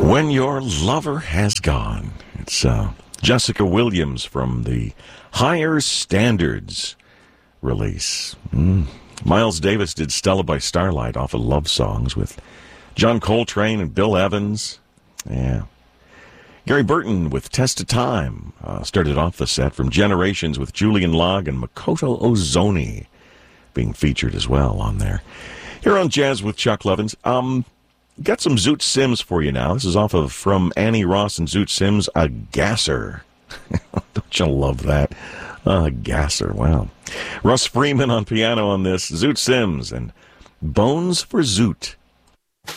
When Your Lover Has Gone. It's Jessica Williams from the Higher Standards release. Miles Davis did Stella by Starlight off of Love Songs with John Coltrane and Bill Evans. Yeah. Gary Burton with Test of Time started off the set from Generations with Julian Log and Makoto Ozoni being featured as well on there. Here on Jazz with Chuck Lovins. Got some Zoot Sims for you now. This is off of From Annie Ross and Zoot Sims, A Gasser. Don't you love that? A Gasser, wow. Russ Freeman on piano on this, Zoot Sims, and Bones for Zoot.